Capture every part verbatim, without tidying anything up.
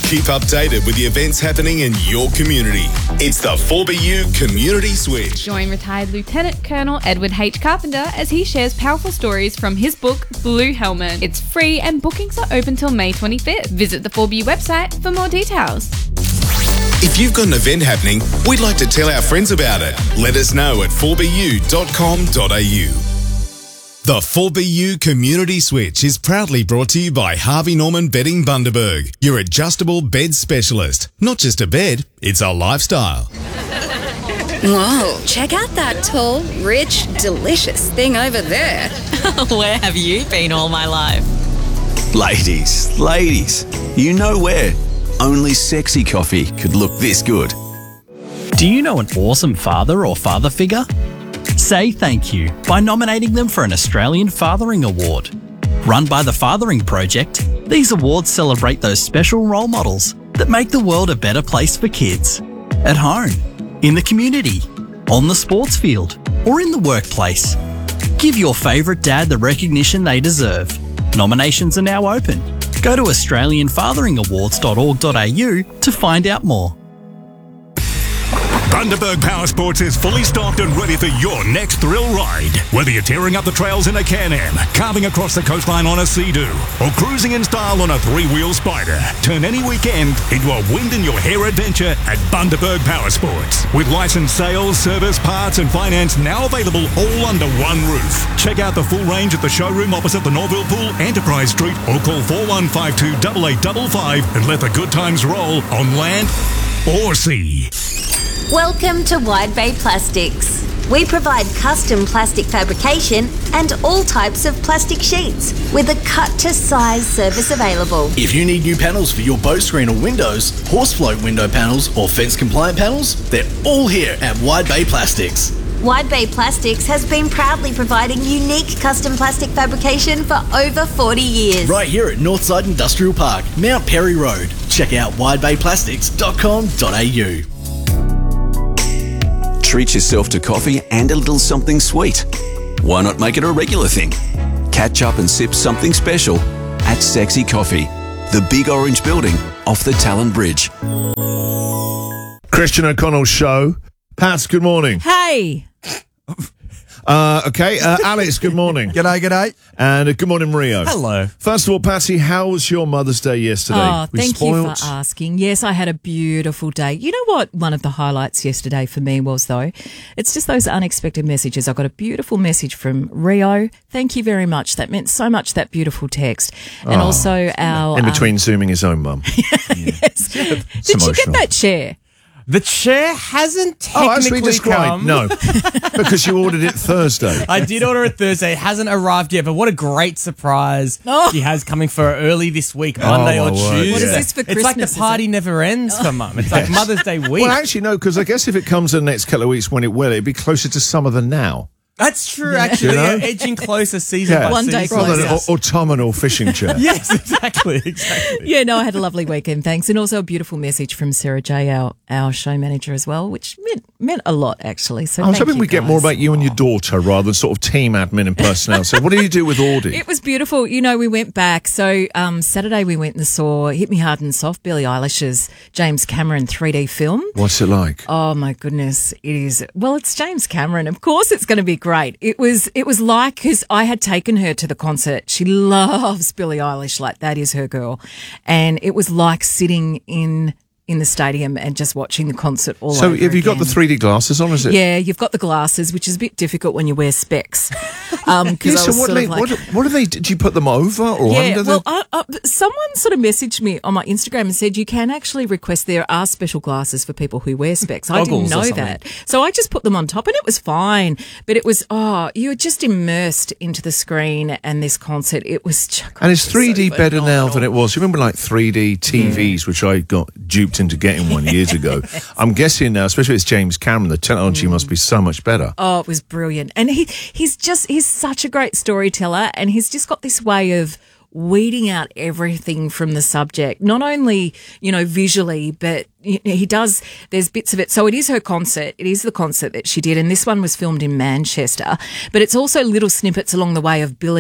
keep updated with the events happening in your community. It's the four B U Community Switch. Join retired Lieutenant Colonel Edward H. Carpenter as he shares powerful stories from his book, Blue Helmet. It's free and bookings are open till May twenty-fifth. Visit the four B U website for more details. If you've got an event happening, we'd like to tell our friends about it. Let us know at four b u dot com dot a u. The four B U Community Switch is proudly brought to you by Harvey Norman Bedding Bundaberg, your adjustable bed specialist. Not just a bed, it's a lifestyle. Whoa, check out that tall, rich, delicious thing over there. Where have you been all my life? Ladies, ladies, you know where. Only sexy coffee could look this good. Do you know an awesome father or father figure? Say thank you by nominating them for an Australian Fathering Award. Run by the Fathering Project, these awards celebrate those special role models that make the world a better place for kids. At home, in the community, on the sports field, or in the workplace. Give your favourite dad the recognition they deserve. Nominations are now open. Go to australian fathering awards dot org dot a u to find out more. Bundaberg Power Sports is fully stocked and ready for your next thrill ride. Whether you're tearing up the trails in a Can-Am, carving across the coastline on a Sea-Doo, or cruising in style on a three-wheel Spider, turn any weekend into a wind-in-your-hair adventure at Bundaberg Power Sports. With licensed sales, service, parts and finance now available all under one roof. Check out the full range at the showroom opposite the Norville Pool, Enterprise Street, or call four one five two, eight eight five five and let the good times roll on land or sea. Welcome to Wide Bay Plastics. We provide custom plastic fabrication and all types of plastic sheets with a cut-to-size service available. If you need new panels for your boat screen or windows, horse float window panels or fence-compliant panels, they're all here at Wide Bay Plastics. Wide Bay Plastics has been proudly providing unique custom plastic fabrication for over forty years. Right here at Northside Industrial Park, Mount Perry Road. Check out wide bay plastics dot com dot a u. Treat yourself to coffee and a little something sweet. Why not make it a regular thing? Catch up and sip something special at Sexy Coffee, the big orange building off the Talon Bridge. Christian O'Connell's show. Pats, good morning. Hey. Uh, okay, uh, Alex, good morning. G'day, g'day. And uh, good morning, Rio. Hello. First of all, Patsy, how was your Mother's Day yesterday? Oh, we thank spoiled? you for asking. Yes, I had a beautiful day. You know what one of the highlights yesterday for me was, though? It's just those unexpected messages. I got a beautiful message from Rio. Thank you very much. That meant so much, that beautiful text. And Oh, also our... In between um, zooming his own mum. yes. Did you emotional. get that chair? The chair hasn't technically Oh, as we described, come. no. Because you ordered it Thursday. I did order it Thursday. It hasn't arrived yet, but what a great surprise Oh. she has coming for her early this week, Monday Oh, or my word, Tuesday. What is this for It's like Christmas, the party is it? never ends for Mum. It's like Mother's Day week. Well, actually, no, because I guess if it comes in the next couple of weeks when it will, it'd be closer to summer than now. That's true, actually. You know? Yeah, edging closer season Yeah. by One day season. Rather than an closer. au- autumnal fishing chair. Yes, exactly, exactly. Yeah, no, I had a lovely weekend, thanks. And also a beautiful message from Sarah J, our, our show manager as well, which meant, meant a lot, actually. So I was thank hoping you we'd get guys. more about you and your daughter rather than sort of team admin and personnel. So what do you do with Audie? It was beautiful. You know, we went back. So um, Saturday we went and saw Hit Me Hard and Soft, Billie Eilish's James Cameron three D film. What's it like? Oh my goodness, it is. Well, it's James Cameron. Of course it's going to be great. It was it was like, because I had taken her to the concert. She loves Billie Eilish, like that is her girl. And it was like sitting in in the stadium and just watching the concert all So over have you got the again. three D glasses on, is it? Yeah, you've got the glasses, which is a bit difficult when you wear specs. Um, 'cause Yeah, I so was what, sort they, of like- what, what do they, did you put them over or yeah, under well, the... I, I, someone sort of messaged me on my Instagram and said you can actually request, there are special glasses for people who wear specs. I didn't Goggles or know something. that. So I just put them on top and it was fine. But it was, oh, you were just immersed into the screen and this concert. It was just And is three D so better now phenomenal. than it was? You remember like three D T Vs, which I got duped into getting one years ago. I'm guessing now, especially if it's James Cameron, the technology must be so much better. Oh, it was brilliant. And he he's just, he's such a great storyteller and he's just got this way of weeding out everything from the subject, not only, you know, visually, but he does, there's bits of it. So it is her concert. It is the concert that she did. And this one was filmed in Manchester, but it's also little snippets along the way of Billie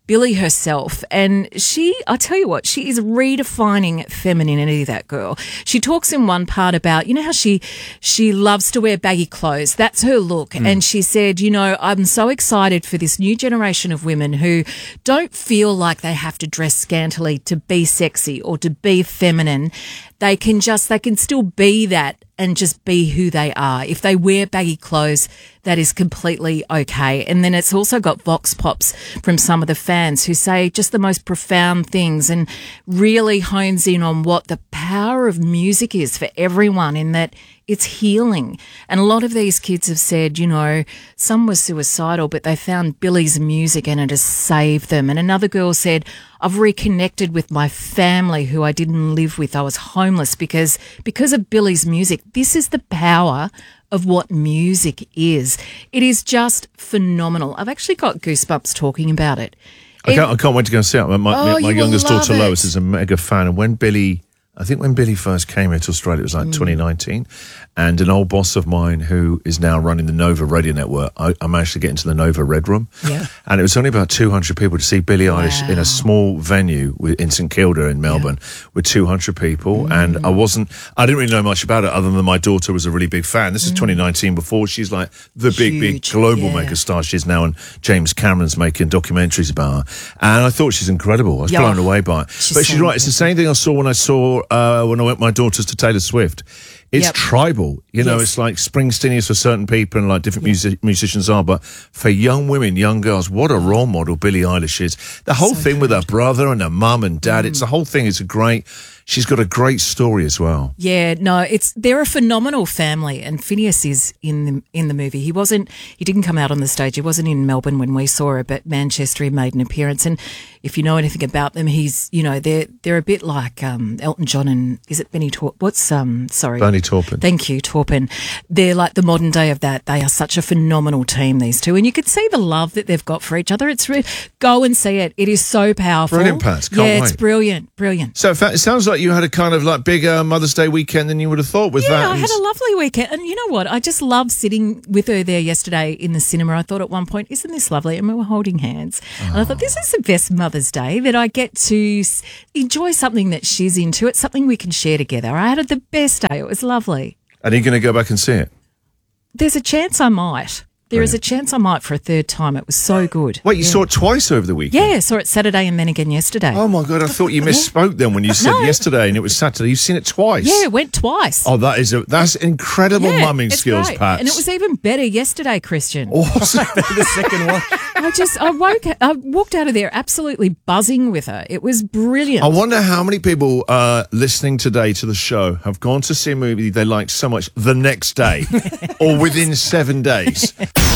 Billie herself. And she, I tell you what, she is redefining femininity, that girl. She talks in one part about, you know how she she loves to wear baggy clothes. That's her look. Mm. And she said, you know, I'm so excited for this new generation of women who don't feel like they have to dress scantily to be sexy or to be feminine. They can just, they can still be that and just be who they are. If they wear baggy clothes, that is completely okay. And then it's also got vox pops from some of the fans who say just the most profound things and really hones in on what the power of music is for everyone, in that it's healing. And a lot of these kids have said, you know, some were suicidal, but they found Billie's music and it has saved them. And another girl said, I've reconnected with my family who I didn't live with. I was homeless because, because of Billie's music. This is the power of what music is. It is just phenomenal. I've actually got goosebumps talking about it. I can't, I can't wait to go and see it. My, my, Oh, my you youngest will love daughter it. Lois is a mega fan, and when Billie, I think when Billie first came here to Australia, it was like Mm. twenty nineteen, and an old boss of mine who is now running the Nova Radio Network, I, I managed to get into the Nova Red Room, Yeah. and it was only about two hundred people to see Billie Eilish in a small venue with, in St Kilda in Melbourne with two hundred people, Mm. and I wasn't, I didn't really know much about it other than my daughter was a really big fan. This is twenty nineteen, before she's like the big, big Huge, global yeah. mega star she is now, and James Cameron's making documentaries about her, and I thought she's incredible. I was Yeah. blown away by it. She's but she's so right, it's the same thing I saw when I saw, uh, when I went with my daughters to Taylor Swift. It's Yep. tribal, you know, Yes. it's like Springsteen is for certain people and like different music, musicians are, but for young women, young girls, what a role model Billie Eilish is. The whole thing with her brother and her mum and dad, it's the whole thing is a great, she's got a great story as well. Yeah, no, it's they're a phenomenal family, and Phineas is in the in the movie. He wasn't, he didn't come out on the stage. He wasn't in Melbourne when we saw it, but Manchester he made an appearance. And if you know anything about them, he's, you know, they're they're a bit like um, Elton John and is it Benny Tor? What's um sorry, Bernie Taupin. Thank you, Taupin. They're like the modern day of that. They are such a phenomenal team, these two, and you can see the love that they've got for each other. It's re- go and see it. It is so powerful. Brilliant, Pats. Can't yeah, it's wait. brilliant, brilliant. So in fact, it sounds like you had a kind of like bigger Mother's Day weekend than you would have thought with Yeah, that. I and- had a lovely weekend. And you know what? I just loved sitting with her there yesterday in the cinema. I thought at one point, isn't this lovely? And we were holding hands. And I thought, this is the best Mother's Day, that I get to s- enjoy something that she's into. It's something we can share together. I had the best day. It was lovely. And are you going to go back and see it? There's a chance I might. There is a chance I might for a third time. It was so good. Wait, you Yeah. saw it twice over the weekend? Yeah, saw it Saturday and then again yesterday. Oh my God, I thought you misspoke then when you said No. yesterday and it was Saturday. You've seen it twice? Yeah, it went twice. Oh, that is a, that's incredible Yeah, mumming it's skills, great. Pat. And it was even better yesterday, Christian. Awesome. The second one. I just, I woke, I walked out of there absolutely buzzing with her. It was brilliant. I wonder how many people uh, listening today to the show have gone to see a movie they liked so much the next day or within seven days.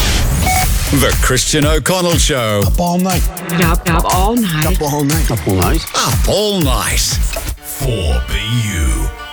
The Christian O'Connell Show. Up all night. Up, up all night. Up all night. Up all night. Up all night. four B U.